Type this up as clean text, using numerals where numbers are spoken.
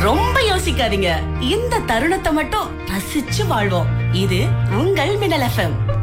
ரொம்ப யோசிக்காதீங்க. இந்த தருணத்தை மட்டும் ரசிச்சு வாழ்வோம். இது உங்கள் மின்னல் FM.